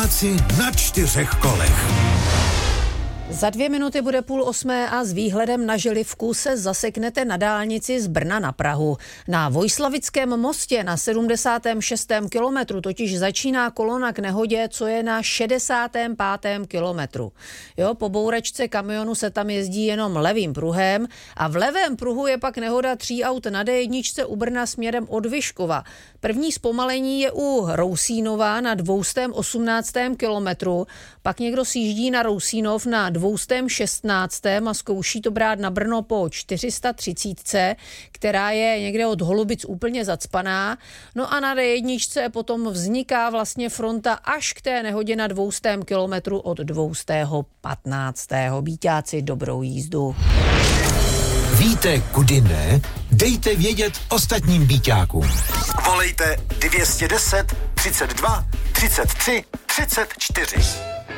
Byťáci na 4 kolech. Za 2 minuty bude 7:30 a s výhledem na Želivku se zaseknete na dálnici z Brna na Prahu. Na Vojslavickém mostě na 76. kilometru totiž začíná kolona k nehodě, co je na 65. kilometru. Po bouračce kamionu se tam jezdí jenom levým pruhem a v levém pruhu je pak nehoda 3 aut na D1 u Brna směrem od Vyškova. První zpomalení je u Rousínova na 218. kilometru, pak někdo sjíždí na Rousínov na 216. a zkouší to brát na Brno po 430, která je někde od Holubic úplně zacpaná. No a na D1 potom vzniká vlastně fronta až k té nehodě na 200. kilometru od 215. Byťáci, dobrou jízdu. Víte, kudy ne? Dejte vědět ostatním byťákům. Volejte 210 32 33 34.